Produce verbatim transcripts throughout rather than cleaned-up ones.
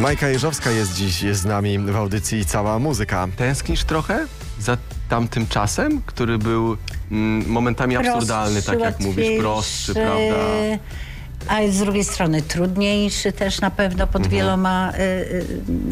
Majka Jeżowska jest dziś z nami w audycji Cała Muzyka. Tęsknisz trochę za tamtym czasem, który był mm, momentami Prostszy, absurdalny, tak jak mówisz, prostszy, prawda? A z drugiej strony trudniejszy też na pewno pod mhm. wieloma... Y, y,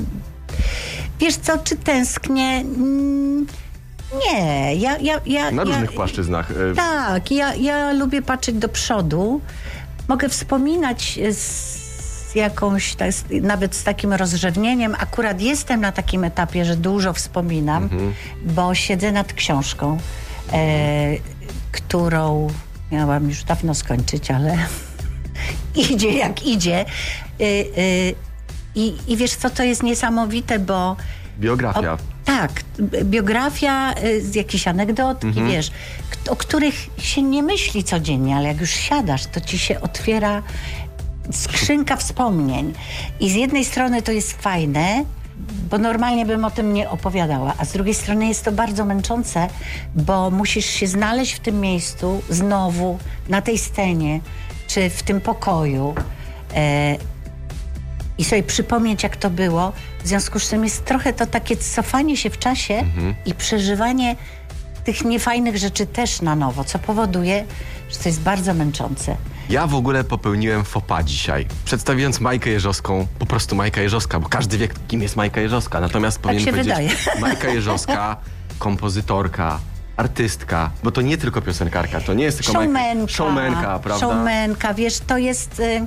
wiesz co, czy tęsknię? Mm, nie. Ja, ja, ja, na różnych ja, płaszczyznach. Y, tak, ja, ja lubię patrzeć do przodu. Mogę wspominać z z jakąś, tak, nawet z takim rozrzewnieniem. Akurat jestem na takim etapie, że dużo wspominam, mhm. bo siedzę nad książką, e, którą miałam już dawno skończyć, ale idzie jak idzie. E, e, i, I wiesz co, to jest niesamowite, bo... Biografia. O, tak, biografia, z jakichś anegdotki, mhm. wiesz, o których się nie myśli codziennie, ale jak już siadasz, to ci się otwiera skrzynka wspomnień. I z jednej strony to jest fajne, bo normalnie bym o tym nie opowiadała, a z drugiej strony jest to bardzo męczące, bo musisz się znaleźć w tym miejscu znowu, na tej scenie, czy w tym pokoju e, i sobie przypomnieć, jak to było. W związku z tym jest trochę to takie cofanie się w czasie mhm. i przeżywanie tych niefajnych rzeczy też na nowo, co powoduje, że to jest bardzo męczące. Ja w ogóle popełniłem faux pas dzisiaj, przedstawiając Majkę Jeżowską, po prostu Majka Jeżowska, bo każdy wie, kim jest Majka Jeżowska. Natomiast tak powinien powiedzieć wydaje. Majka Jeżowska, kompozytorka, artystka, bo to nie tylko piosenkarka, to nie jest tylko Showmenka. Majka. Showmenka, prawda? Showmenka, wiesz, to jest... Y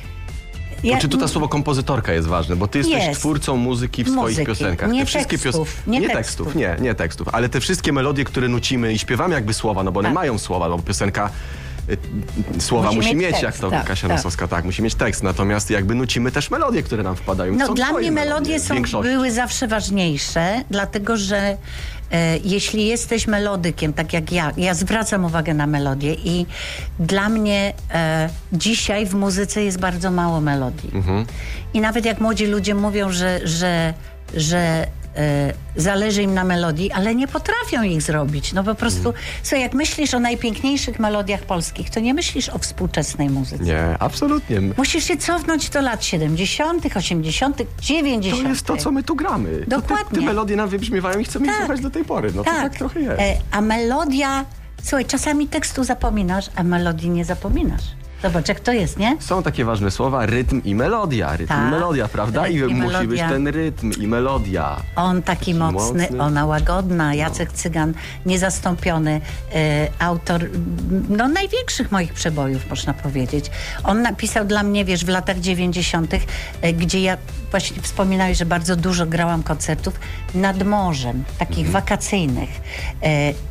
Ja, czy tu to słowo kompozytorka jest ważne, bo ty jesteś jest. twórcą muzyki w Muzyki. swoich piosenkach. Nie te wszystkie tekstów. Pios... Nie, nie tekstów. tekstów, nie, nie tekstów, ale te wszystkie melodie, które nucimy i śpiewamy jakby słowa, no bo one tak. mają słowa, no bo piosenka y, słowa musi, musi mieć, mieć jak to tak, Kasia tak. Nosowska, tak, musi mieć tekst, natomiast jakby nucimy też melodie, które nam wpadają. No są dla mnie melodie są, były zawsze ważniejsze, dlatego że e, jeśli jesteś melodykiem, tak jak ja, ja zwracam uwagę na melodię i dla mnie e, dzisiaj w muzyce jest bardzo mało melodii. Mhm. I nawet jak młodzi ludzie mówią, że, że, że e, zależy im na melodii, ale nie potrafią ich zrobić. No po prostu, mhm. słuchaj, jak myślisz o najpiękniejszych melodiach polskich, to nie myślisz o współczesnej muzyce. Nie, absolutnie. Musisz się cofnąć do lat siedemdziesiątych, osiemdziesiątych, dziewięćdziesiątych. To jest to, co my tu gramy. Dokładnie. Te, te melodie nam wybrzmiewają i chcemy tak. ich słuchać do tej pory. No tak. to tak trochę jest. E, a melodia... Słuchaj, czasami tekstu zapominasz, a melodii nie zapominasz. Zobacz, jak to jest, nie? Są takie ważne słowa, rytm i melodia. Rytm tak. i melodia, prawda? Rytm I, i musi melodia. być ten rytm i melodia. On taki, taki mocny, mocny, ona łagodna. Jacek no. Cygan, niezastąpiony e, autor no, największych moich przebojów, można powiedzieć. On napisał dla mnie, wiesz, w latach dziewięćdziesiątych, e, gdzie ja właśnie wspominałeś, że bardzo dużo grałam koncertów nad morzem, takich mhm. wakacyjnych. E,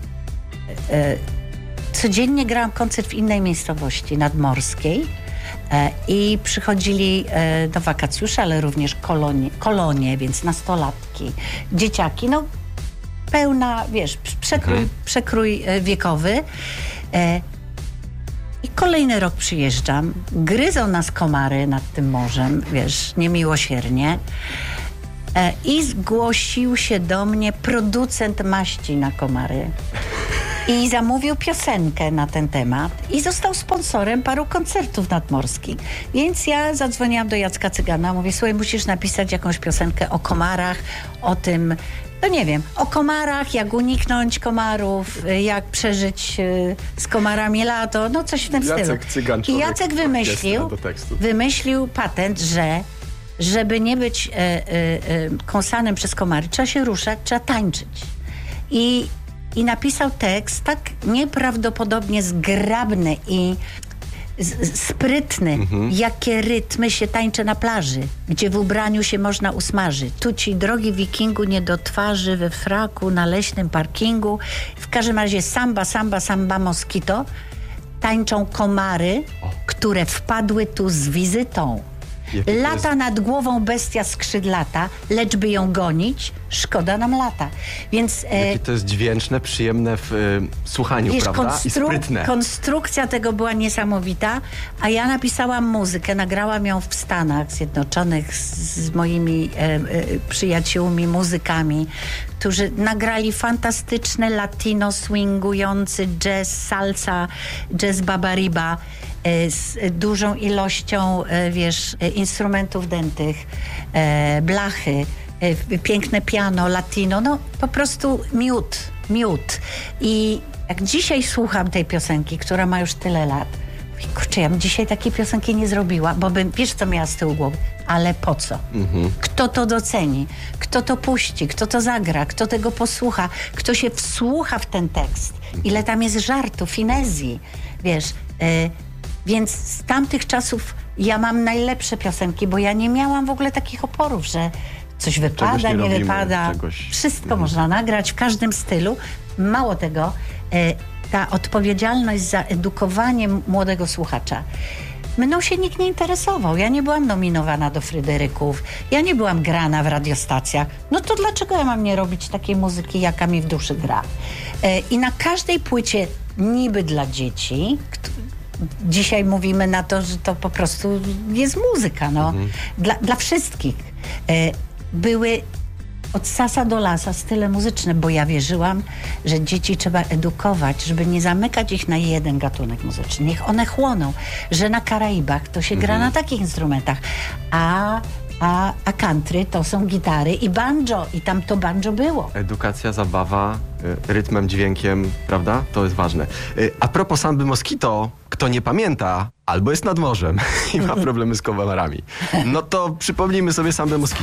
e, Codziennie grałam koncert w innej miejscowości nadmorskiej e, i przychodzili e, do wakacjusze, ale również kolonie, kolonie, więc nastolatki, dzieciaki, no pełna, wiesz, przekrój, mhm. przekrój e, wiekowy. E, I kolejny rok przyjeżdżam, gryzą nas komary nad tym morzem, wiesz, niemiłosiernie. E, I zgłosił się do mnie producent maści na komary. I zamówił piosenkę na ten temat i został sponsorem paru koncertów nadmorskich. Więc ja zadzwoniłam do Jacka Cygana, mówię, słuchaj, musisz napisać jakąś piosenkę o komarach, o tym, no nie wiem, o komarach, jak uniknąć komarów, jak przeżyć z komarami lato, no coś w tym Jacek stylu. Cygan, I Jacek wymyślił, wymyślił patent, że żeby nie być e, e, e, kąsanym przez komary, trzeba się ruszać, trzeba tańczyć. I I napisał tekst tak nieprawdopodobnie zgrabny i z, sprytny, mhm. jakie rytmy się tańczy na plaży, gdzie w ubraniu się można usmażyć. Tu ci, drogi wikingu, nie do twarzy, we fraku, na leśnym parkingu. W każdym razie samba, samba, samba, moskito. Tańczą komary, o. które wpadły tu z wizytą. Jakie Lata jest... nad głową bestia skrzydlata, lecz by ją gonić, szkoda nam lata. Więc, Jakie e... to jest dźwięczne, przyjemne w y, słuchaniu, wiesz, prawda? Konstru... I sprytne. Konstrukcja tego była niesamowita, a ja napisałam muzykę, nagrałam ją w Stanach Zjednoczonych z, z moimi e, e, przyjaciółmi, muzykami, którzy nagrali fantastyczny latino swingujący jazz, salsa, jazz babariba. e, z dużą ilością, e, wiesz, e, instrumentów dętych, e, blachy, e, piękne piano, latino, no po prostu miód, miód. I jak dzisiaj słucham tej piosenki, która ma już tyle lat, mówię, kurczę, ja bym dzisiaj takiej piosenki nie zrobiła, bo bym, wiesz co miała z tyłu głowy, ale po co? Mhm. Kto to doceni? Kto to puści? Kto to zagra? Kto tego posłucha? Kto się wsłucha w ten tekst? Ile tam jest żartu, finezji, wiesz. Y, więc z tamtych czasów ja mam najlepsze piosenki, bo ja nie miałam w ogóle takich oporów, że coś wypada, nie, nie robimy, wypada. Czegoś... Wszystko mhm. można nagrać w każdym stylu. Mało tego, y, ta odpowiedzialność za edukowanie młodego słuchacza. Mną się nikt nie interesował. Ja nie byłam nominowana do Fryderyków. Ja nie byłam grana w radiostacjach. No to dlaczego ja mam nie robić takiej muzyki, jaka mi w duszy gra? E, I na każdej płycie niby dla dzieci, dzisiaj mówimy na to, że to po prostu jest muzyka, no. Mhm. Dla, dla wszystkich. E, były od sasa do lasa style muzyczne, bo ja wierzyłam, że dzieci trzeba edukować, żeby nie zamykać ich na jeden gatunek muzyczny. Niech one chłoną, że na Karaibach to się gra na takich instrumentach, a, a, a country to są gitary i banjo i tam to banjo było. Edukacja, zabawa, y, rytmem, dźwiękiem, prawda? To jest ważne. Y, a propos Samby Moskito, kto nie pamięta, albo jest nad morzem i ma problemy z kowalarami, no to przypomnijmy sobie Sambę Moskito.